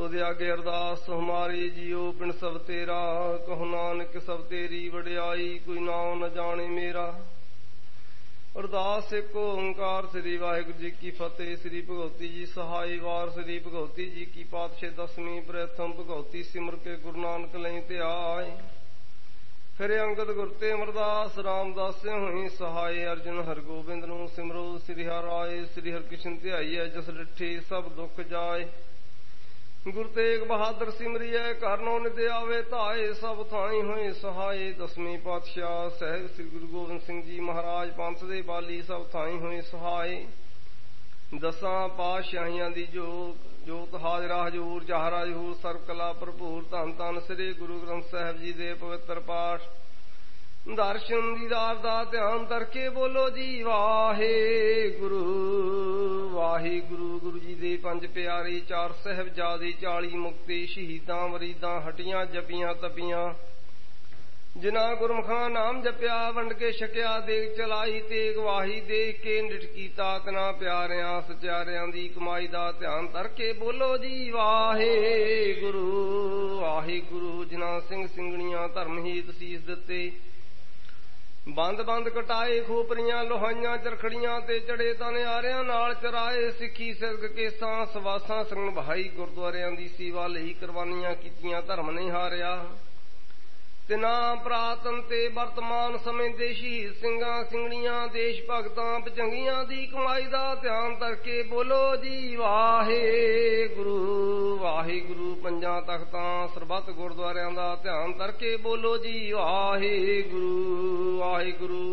ਤੁਧ ਆਗੇ ਅਰਦਾਸ ਹਮਾਰੀ ਜੀਓ ਪਿੰਡ ਸਭ ਤੇਰਾ। ਕਹੋ ਨਾਨਕ ਸਭ ਤੇਰੀ ਵਡਿਆਈ, ਕੋਈ ਨਾਮ ਨ ਜਾਣੇ ਮੇਰਾ। ਅਰਦਾਸ ਇੱਕ ਓੰਕਾਰ ਸ੍ਰੀ ਵਾਹਿਗੁਰੂ ਜੀ ਕੀ ਫਤਿਹ। ਸ੍ਰੀ ਭਗਵਤੀ ਜੀ ਸਹਾਈ ਵਾਰ। ਸ੍ਰੀ ਭਗਵਤੀ ਜੀ ਕੀ ਪਾਤਸ਼ਾਹ ਦਸਵੀਂ। ਪ੍ਰਥਮ ਭਗਵਤੀ ਸਿਮਰ ਕੇ ਗੁਰੂ ਨਾਨਕ ਲਈ ਧਿਆਏ। ਫਿਰ ਅੰਗਦ ਗੁਰ ਤੇ ਅਮਰਦਾਸ ਰਾਮਦਾਸ ਹੋਈ ਸਹਾਏ। ਅਰਜਨ ਹਰਗੋਬਿੰਦ ਨੂੰ ਸਿਮਰੋ ਸ੍ਰੀ ਹਰਿ ਰਾਏ। ਸ੍ਰੀ ਹਰਿਕ੍ਰਿਸ਼ਨ ਧਿਆਈਐ ਜਸ ਡਿਠੀ ਸਭ ਦੁੱਖ ਜਾਏ। ਗੁਰੂ ਤੇਗ ਬਹਾਦਰ ਸਿਮਰਿਐ ਕਰਨੋ ਨਿਤ ਆਵੇ ਧਾਏ। ਸਭ ਥਾਈ ਹੋਏ ਸਹਾਏ। ਦਸਵੀਂ ਪਾਤਸ਼ਾਹ ਸਾਹਿਬ ਸ੍ਰੀ ਗੁਰੂ ਗੋਬਿੰਦ ਸਿੰਘ ਜੀ ਮਹਾਰਾਜ ਪੰਥ ਦੇ ਬਾਲੀ ਸਭ ਥਾਈ ਹੋਏ ਸਹਾਏ। ਦਸਾਂ ਪਾਤਸ਼ਾਹੀਆਂ ਦੀ ਜੋਤ ਹਾਜ਼ਰਾ ਹਜ਼ੂਰ ਚਾਹਰਾ ਹਜ਼ੂਰ ਸਰਬ ਕਲਾ ਭਰਪੂਰ। ਧੰਨ ਧੰਨ ਸ੍ਰੀ ਗੁਰੂ ਗ੍ਰੰਥ ਸਾਹਿਬ ਜੀ ਦੇ ਪਵਿੱਤਰ ਪਾਠ। ਦਰਸ਼ਨ ਦੀਦਾਰ ਦਾ ਧਿਆਨ ਕਰਕੇ ਬੋਲੋ ਜੀ ਵਾਹਿਗੁਰੂ ਵਾਹਿਗੁਰੂ। ਗੁਰੂ ਜੀ ਦੇ ਪੰਜ ਪਿਆਰੇ, ਚਾਰ ਸਾਹਿਬਜ਼ਾਦੇ, 40 ਮੁਕਤੇ, ਸ਼ਹੀਦਾਂ ਮਰੀਦਾਂ, ਹਟੀਆਂ ਜਪੀਆਂ ਤਪੀਆਂ, ਜਿਨ੍ਹਾਂ ਗੁਰਮੁਖਾਂ ਨਾਮ ਜਪਿਆ ਵੰਡ ਕੇ ਛਕਿਆ ਦੇਗ ਚਲਾਈ। ਤੇਗ ਵਾਹੀ ਦੇਖ ਕੇ ਨਿਠ ਕੀਤਾ ਤਨਾ ਪਿਆਰਿਆਂ ਸਚਿਆਰਿਆਂ ਦੀ ਕਮਾਈ ਦਾ ਧਿਆਨ ਧਰਕੇ ਬੋਲੋ ਜੀ ਵਾਹਿਗੁਰੂ ਵਾਹਿਗੁਰੂ। ਜਿਨ੍ਹਾਂ ਸਿੰਘ ਸਿੰਘਣੀਆਂ ਧਰਮ ਹੀਤ ਸੀਸ ਦਿੱਤੇ, ਬੰਦ ਬੰਦ ਕਟਾਏ, ਖੋਪਰੀਆਂ ਲੋਹਾਈਆਂ ਚਰਖੜੀਆਂ ਤੇ ਚੜੇ ਤਨਿਆਰਿਆਂ ਨਾਲ ਚਰਾਏ। ਸਿੱਖੀ ਸਿਰਕ ਕੇਸਾਂ ਸਵਾਸਾਂ ਸੰਗ ਬਹਾਈ, ਗੁਰਦੁਆਰਿਆਂ ਦੀ ਸੇਵਾ ਲਈ ਕੁਰਬਾਨੀਆਂ ਕੀਤੀਆਂ, ਧਰਮ ਨਹੀਂ ਹਾਰਿਆ। ਤਿਨਾਂ ਪੁਰਾਤਨ ਤੇ ਵਰਤਮਾਨ ਸਮੇਂ ਦੇ ਸ਼ਹੀਦ ਸਿੰਘਾਂ ਸਿੰਘਣੀਆਂ ਦੇਸ਼ ਭਗਤਾਂ ਭਜੰਗੀਆਂ ਦੀ ਕਮਾਈ ਦਾ ਧਿਆਨ ਧਰਕੇ ਬੋਲੋ ਜੀ ਵਾਹਿਗੁਰੂ ਵਾਹਿਗੁਰੂ। ਪੰਜਾਂ ਤਖਤਾਂ ਸਰਬੱਤ ਗੁਰਦੁਆਰਿਆਂ ਦਾ ਧਿਆਨ ਧਰਕੇ ਬੋਲੋ ਜੀ ਵਾਹਿਗੁਰੂ ਵਾਹਿਗੁਰੂ।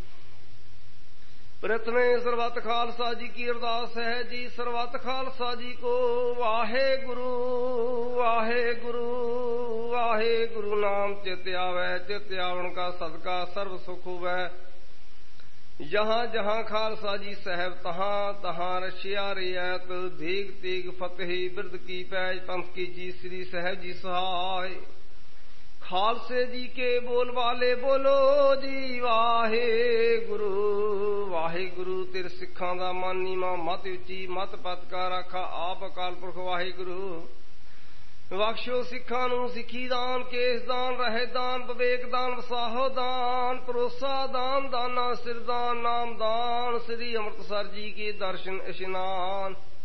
ਪ੍ਰਥਮੇ ਸਰਬੱਤ ਖਾਲਸਾ ਜੀ ਕੀ ਅਰਦਾਸ ਹੈ ਜੀ। ਸਰਬੱਤ ਖਾਲਸਾ ਜੀ ਕੋ ਵਾਹਿਗੁਰੂ ਵਾਹਿਗੁਰੂ ਵਾਹਿਗੁਰੂ। ਨਾਮ ਚਿਤ ਆਵੈ, ਚਿਤ ਆਵਣ ਕਾ ਸਦਕਾ ਸਰਬ ਸੁਖ ਹੋਵੈ। ਜਹਾਂ ਜਹਾਂ ਖਾਲਸਾ ਜੀ ਸਾਹਿਬ, ਤਹਾਂ ਤਹਾਂ ਰਸ਼ਿਆ ਰਿਆਤ। ਦੇਗ ਤੇਗ ਫਤਿਹ ਬਿਰਦ ਕੀ ਪੈਜ, ਪੰਥ ਕੀ ਜੀ ਸ੍ਰੀ ਸਾਹਿਬ ਜੀ ਸਹਾਇ। ਖਾਲਸੇ ਜੀ ਕੇ ਬੋਲ ਵਾਲੇ ਬੋਲੋ ਜੀ ਵਾਹਿਗੁਰੂ ਵਾਹਿਗੁਰੂ। ਤੇਰੇ ਸਿੱਖਾਂ ਦਾ ਮਨ ਨੀਵਾਂ, ਮਤ ਉੱਚੀ, ਮਤ ਪਤ ਕਾ ਰਾਖਾ ਆਪ ਅਕਾਲ ਪੁਰਖ ਵਾਹਿਗੁਰੂ। ਬਖਸ਼ੋ ਸਿੱਖਾਂ ਨੂੰ ਸਿੱਖੀ ਦਾਨ, ਕੇਸ ਦਾਨ, ਰਹਿ ਦਾਨ, ਵਿਵੇਕ ਦਾਨ, ਵਸਾਹੋ ਦਾਨ, ਭਰੋਸਾ ਦਾਨ, ਦਾਨਾ ਸਿਰ ਦਾਨ, ਨਾਮ ਦਾਨ। ਸ੍ਰੀ ਅੰਮ੍ਰਿਤਸਰ ਜੀ ਕੇ ਦਰਸ਼ਨ ਇਸ਼ਨਾਨ।